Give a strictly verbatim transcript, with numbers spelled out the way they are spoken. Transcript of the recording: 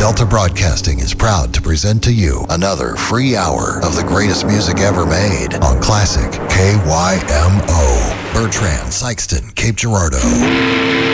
Delta Broadcasting is proud to present to you another free hour of the greatest music ever made on Classic K Y M O. Bertrand, Sykeston, Cape Girardeau.